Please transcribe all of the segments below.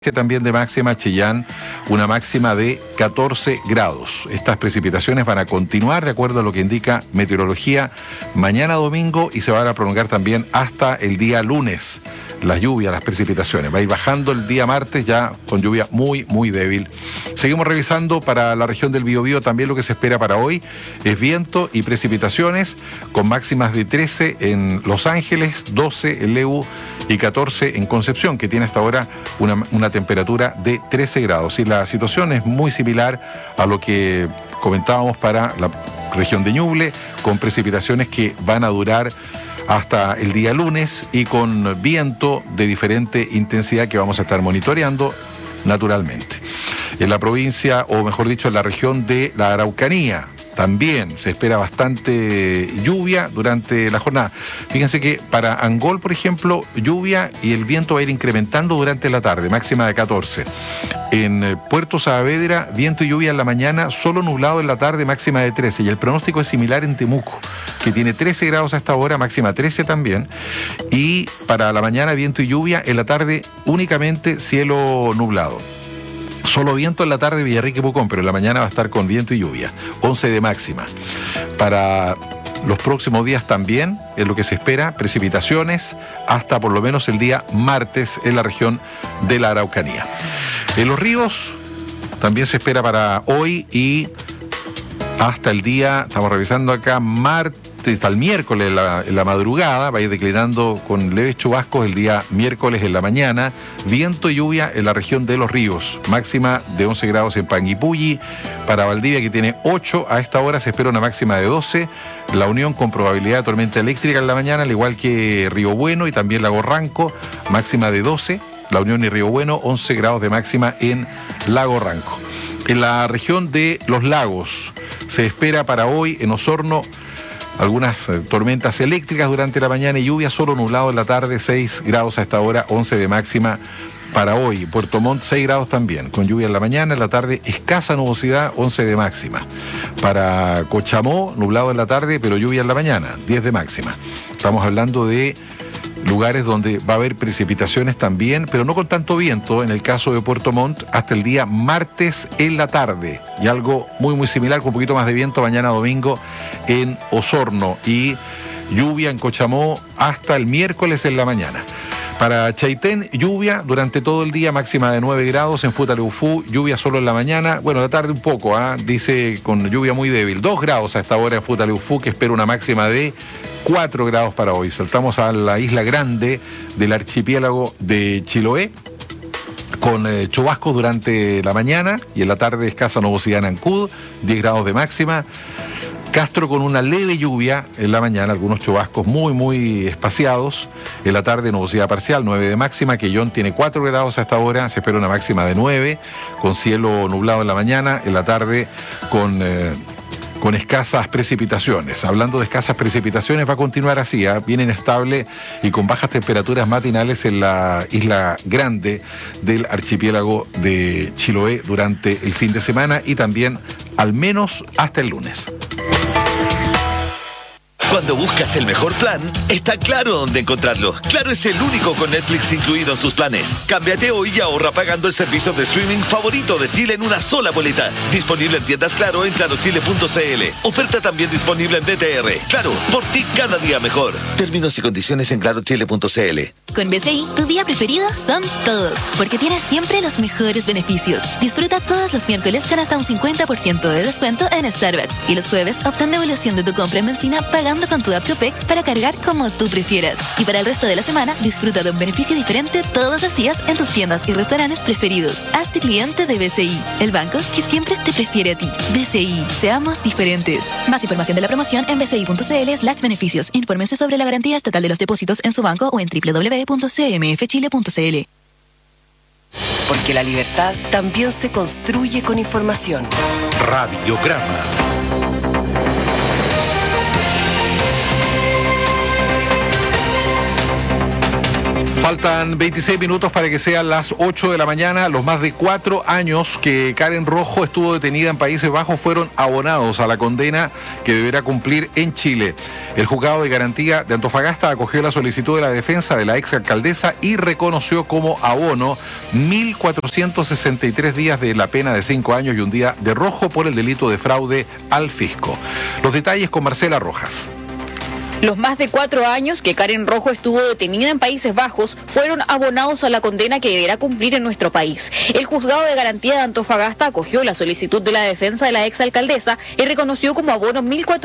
También de máxima, Chillán, una máxima de 14 grados. Estas precipitaciones van a continuar de acuerdo a lo que indica meteorología mañana domingo y se van a prolongar también hasta el día lunes. Las lluvias, las precipitaciones. Va a ir bajando el día martes ya con lluvia muy débil. Seguimos revisando para la región del Biobío también lo que se espera para hoy. Es viento y precipitaciones con máximas de 13 en Los Ángeles, 12 en Leu y 14 en Concepción, que tiene hasta ahora una temperatura de 13 grados. Y la situación es muy similar a lo que comentábamos para la región de Ñuble, con precipitaciones que van a durar hasta el día lunes y con viento de diferente intensidad que vamos a estar monitoreando naturalmente. En la provincia, o mejor dicho, en la región de la Araucanía, también se espera bastante lluvia durante la jornada. Fíjense que para Angol, por ejemplo, lluvia y el viento va a ir incrementando durante la tarde, máxima de 14. En Puerto Saavedra, viento y lluvia en la mañana, solo nublado en la tarde, máxima de 13. Y el pronóstico es similar en Temuco, que tiene 13 grados a esta hora, máxima 13 también. Y para la mañana, viento y lluvia, en la tarde únicamente cielo nublado. Solo viento en la tarde Villarrica y Pucón, pero en la mañana va a estar con viento y lluvia, 11 de máxima. Para los próximos días también, es lo que se espera, precipitaciones hasta por lo menos el día martes en la región de la Araucanía. En los ríos también se espera para hoy y hasta el día, estamos revisando acá, martes, hasta el miércoles en la madrugada, va a ir declinando con leves chubascos el día miércoles en la mañana, viento y lluvia en la región de los ríos, máxima de 11 grados en Panguipulli, para Valdivia que tiene 8, a esta hora se espera una máxima de 12, La Unión con probabilidad de tormenta eléctrica en la mañana, al igual que Río Bueno y también Lago Ranco, máxima de 12, La Unión y Río Bueno, 11 grados de máxima en Lago Ranco. En la región de los lagos se espera para hoy en Osorno algunas tormentas eléctricas durante la mañana y lluvia, solo nublado en la tarde, 6 grados a esta hora, 11 de máxima para hoy. Puerto Montt, 6 grados también, con lluvia en la mañana, en la tarde escasa nubosidad, 11 de máxima. Para Cochamó, nublado en la tarde, pero lluvia en la mañana, 10 de máxima. Estamos hablando de lugares donde va a haber precipitaciones también, pero no con tanto viento, en el caso de Puerto Montt, hasta el día martes en la tarde. Y algo muy similar, con un poquito más de viento mañana domingo en Osorno. Y lluvia en Cochamó hasta el miércoles en la mañana. Para Chaitén, lluvia durante todo el día, máxima de 9 grados. En Futaleufú, lluvia solo en la mañana. Bueno, la tarde un poco, dice con lluvia muy débil. 2 grados a esta hora en Futaleufú, que espera una máxima de 4 grados para hoy. Saltamos a la isla grande del archipiélago de Chiloé, con chubascos durante la mañana y en la tarde escasa nubosidad en Ancud, 10 grados de máxima. Castro con una leve lluvia en la mañana, algunos chubascos muy espaciados. En la tarde nubosidad parcial, 9 de máxima. Quellón tiene 4 grados a esta hora, se espera una máxima de 9, con cielo nublado en la mañana, en la tarde con escasas precipitaciones. Hablando de escasas precipitaciones, va a continuar así, bien inestable y con bajas temperaturas matinales en la isla grande del archipiélago de Chiloé durante el fin de semana y también al menos hasta el lunes. Cuando buscas el mejor plan, está Claro dónde encontrarlo. Claro es el único con Netflix incluido en sus planes. Cámbiate hoy y ahorra pagando el servicio de streaming favorito de Chile en una sola boleta. Disponible en tiendas Claro en clarochile.cl. Oferta también disponible en DTR. Claro, por ti cada día mejor. Términos y condiciones en clarochile.cl. Con BCI, tu día preferido son todos, porque tienes siempre los mejores beneficios. Disfruta todos los miércoles con hasta un 50% de descuento en Starbucks. Y los jueves obtén devolución de tu compra en benzina pagando con tu app Copec para cargar como tú prefieras. Y para el resto de la semana, disfruta de un beneficio diferente todos los días en tus tiendas y restaurantes preferidos. Hazte cliente de BCI, el banco que siempre te prefiere a ti. BCI, seamos diferentes. Más información de la promoción en bci.cl/beneficios. Infórmense sobre la garantía estatal de los depósitos en su banco o en www.cmfchile.cl. Porque la libertad también se construye con información. Radiograma. Faltan 26 minutos para que sean las 8 de la mañana. Los más de 4 años que Karen Rojo estuvo detenida en Países Bajos fueron abonados a la condena que deberá cumplir en Chile. El juzgado de garantía de Antofagasta acogió la solicitud de la defensa de la exalcaldesa y reconoció como abono 1.463 días de la pena de 5 años y un día de Rojo por el delito de fraude al fisco. Los detalles con Marcela Rojas. Los más de 4 años que Karen Rojo estuvo detenida en Países Bajos fueron abonados a la condena que deberá cumplir en nuestro país. El juzgado de garantía de Antofagasta acogió la solicitud de la defensa de la exalcaldesa y reconoció como abono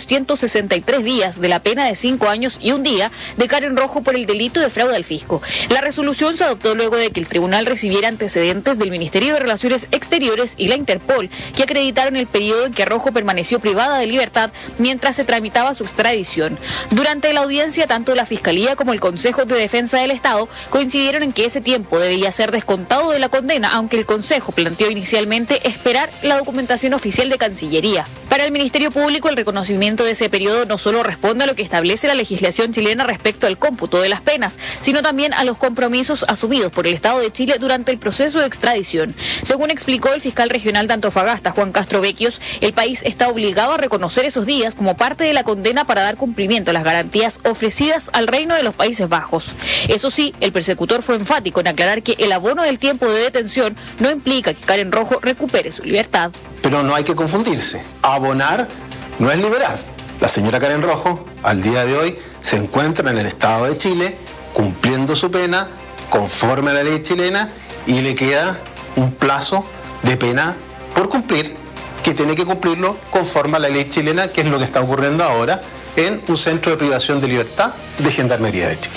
1.463 días de la pena de 5 años y un día de Karen Rojo por el delito de fraude al fisco. La resolución se adoptó luego de que el tribunal recibiera antecedentes del Ministerio de Relaciones Exteriores y la Interpol, que acreditaron el periodo en que Rojo permaneció privada de libertad mientras se tramitaba su extradición. Durante la audiencia, tanto la Fiscalía como el Consejo de Defensa del Estado coincidieron en que ese tiempo debía ser descontado de la condena, aunque el Consejo planteó inicialmente esperar la documentación oficial de Cancillería. Para el Ministerio Público, el reconocimiento de ese periodo no solo responde a lo que establece la legislación chilena respecto al cómputo de las penas, sino también a los compromisos asumidos por el Estado de Chile durante el proceso de extradición. Según explicó el fiscal regional de Antofagasta, Juan Castro Vecchios, el país está obligado a reconocer esos días como parte de la condena para dar cumplimiento a las garantías ofrecidas al Reino de los Países Bajos. Eso sí, el persecutor fue enfático en aclarar que el abono del tiempo de detención no implica que Karen Rojo recupere su libertad. Pero no hay que confundirse. Abonar no es liberar. La señora Karen Rojo, al día de hoy, se encuentra en el Estado de Chile cumpliendo su pena conforme a la ley chilena y le queda un plazo de pena por cumplir, que tiene que cumplirlo conforme a la ley chilena, que es lo que está ocurriendo ahora en un centro de privación de libertad de Gendarmería de Chile.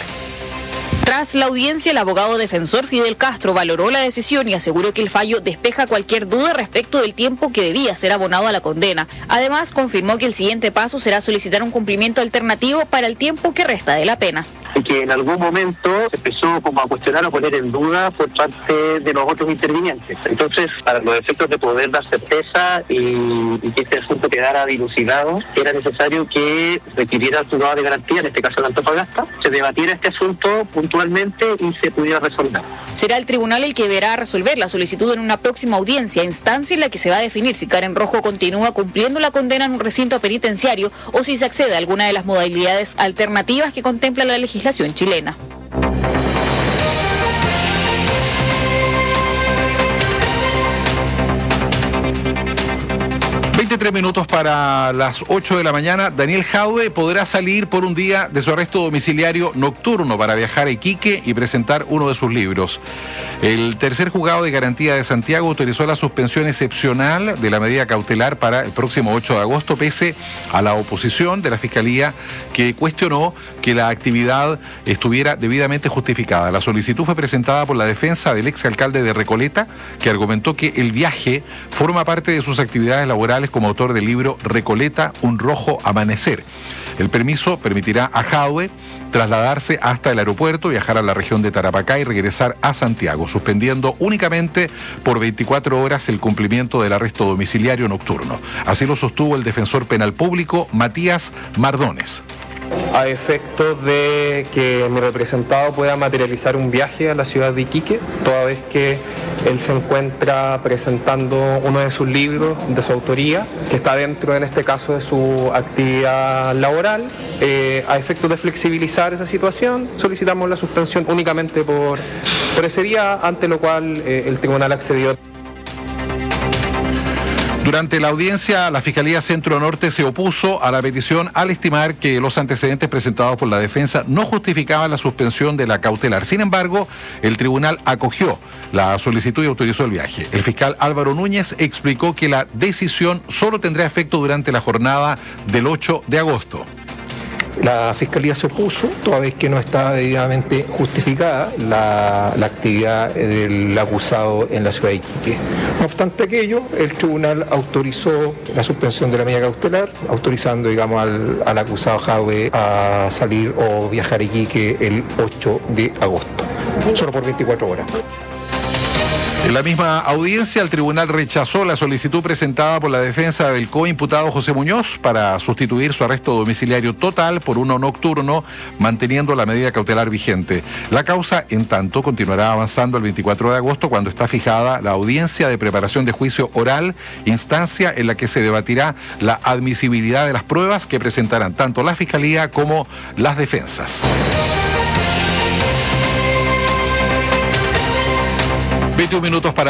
Tras la audiencia, el abogado defensor Fidel Castro valoró la decisión y aseguró que el fallo despeja cualquier duda respecto del tiempo que debía ser abonado a la condena. Además, confirmó que el siguiente paso será solicitar un cumplimiento alternativo para el tiempo que resta de la pena. Y que en algún momento se empezó como a cuestionar o poner en duda por parte de los otros intervinientes. Entonces, para los efectos de poder dar certeza y que este asunto quedara dilucidado, era necesario que requiriera el juzgado de garantía, en este caso de Antofagasta, se debatiera este asunto puntualmente y se pudiera resolver. Será el tribunal el que deberá resolver la solicitud en una próxima audiencia, instancia en la que se va a definir si Karen Rojo continúa cumpliendo la condena en un recinto penitenciario o si se accede a alguna de las modalidades alternativas que contempla la legislación chilena. 23 minutos para las 8 de la mañana. Daniel Jadwe podrá salir por un día de su arresto domiciliario nocturno para viajar a Iquique y presentar uno de sus libros. El tercer juzgado de garantía de Santiago autorizó la suspensión excepcional de la medida cautelar para el próximo 8 de agosto, pese a la oposición de la Fiscalía, que cuestionó que la actividad estuviera debidamente justificada. La solicitud fue presentada por la defensa del exalcalde de Recoleta, que argumentó que el viaje forma parte de sus actividades laborales como autor del libro Recoleta, un rojo amanecer. El permiso permitirá a Jadwe trasladarse hasta el aeropuerto, viajar a la región de Tarapacá y regresar a Santiago, suspendiendo únicamente por 24 horas el cumplimiento del arresto domiciliario nocturno. Así lo sostuvo el defensor penal público Matías Mardones. A efectos de que mi representado pueda materializar un viaje a la ciudad de Iquique, toda vez que él se encuentra presentando uno de sus libros de su autoría, que está dentro, en este caso, de su actividad laboral. A efectos de flexibilizar esa situación, solicitamos la suspensión únicamente por ese día, ante lo cual el tribunal accedió. Durante la audiencia, la Fiscalía Centro Norte se opuso a la petición al estimar que los antecedentes presentados por la defensa no justificaban la suspensión de la cautelar. Sin embargo, el tribunal acogió la solicitud y autorizó el viaje. El fiscal Álvaro Núñez explicó que la decisión solo tendrá efecto durante la jornada del 8 de agosto. La Fiscalía se opuso, toda vez que no estaba debidamente justificada la actividad del acusado en la ciudad de Iquique. No obstante aquello, el tribunal autorizó la suspensión de la medida cautelar, autorizando, digamos, al acusado Jadwe a salir o viajar a Iquique el 8 de agosto, solo por 24 horas. En la misma audiencia, el tribunal rechazó la solicitud presentada por la defensa del coimputado José Muñoz para sustituir su arresto domiciliario total por uno nocturno, manteniendo la medida cautelar vigente. La causa, en tanto, continuará avanzando el 24 de agosto, cuando está fijada la audiencia de preparación de juicio oral, instancia en la que se debatirá la admisibilidad de las pruebas que presentarán tanto la Fiscalía como las defensas. 21 minutos para